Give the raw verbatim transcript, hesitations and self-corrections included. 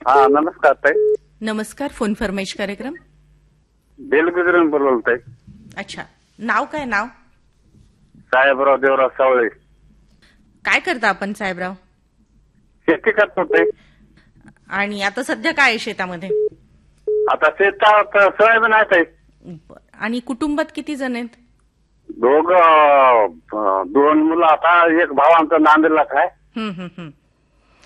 हा नमस्कार ताई. नमस्कार. फोन फरमाईश कार्यक्रम. बेलगुजरून बोलतोय. अच्छा, नाव काय? नाव साहेबराव देवराव सावळे. काय करता आपण साहेबराव? शेती करतो ताई. आणि आता सध्या काय आहे शेतामध्ये? आता शेतात सोयाबीन आहे ताई. बरं. आणि कुटुंबात किती जण आहेत? दोघ दोन मुलं. आता एक भाव आमचा नांदेडला आहे. हम्म हम्म हम्म